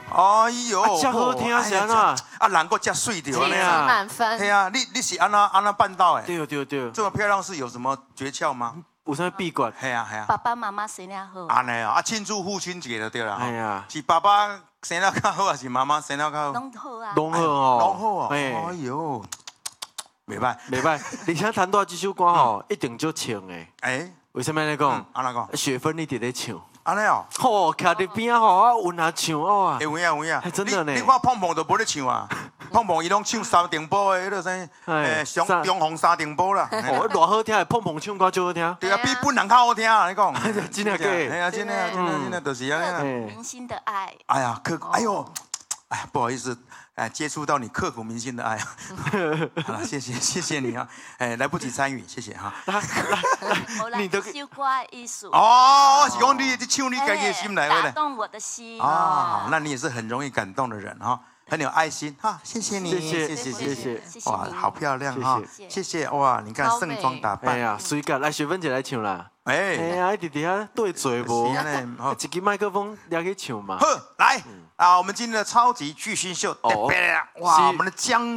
哎呦， 真好听是安怎？ 啊，人个真水着气质呢。 满分。 对啊，你是安那办到哎？ 对对对， 这么漂亮是有什么诀窍吗？ 有啥秘诀？ 系啊系啊。 爸爸妈妈生了好。 安尼啊，啊庆祝父亲节就对了。 哎呀， 是爸爸生了较好，还是妈妈生了较好？ 拢好啊。 拢好哦， 拢好哦。 哎呦，袂歹。 袂歹，而且弹到这首歌吼，一定就唱的。 哎， 为什么安尼讲？ 安怎讲？ 雪芬你伫咧唱。 安尼哦。 吼，徛伫边啊吼，啊有哪唱哇？ 会有影有影。 真的呢。 你看碰碰都无咧唱啊，碰碰伊拢唱三重波的，迄个啥，中红三重波啦。 哦，偌好听的，碰碰唱歌就好听。 对啊，比本人较好听啊！你讲。 真的假？ 哎呀，真的真的，就是安尼啦。 明星的爱。 哎呀，哎呦，哎呀，不好意思。哎，接触到你刻骨铭心的爱啊！好了，谢谢你啊！哎，来不及参与，谢谢哈。 你的首歌艺术。 哦，我是讲你唱你家己的心来打动我的心。 哦，那你也是很容易感动的人哈，很有爱心哈，谢谢你， 谢谢， 哇，好漂亮哈，谢谢哇，你看盛装打扮， 哎呀，水感，来雪芬姐来唱啦。哎呀，弟弟啊，对嘴无，一支麦克风拿去唱嘛。 好，来啊，我们今天的超级巨星秀，哇，我们的将。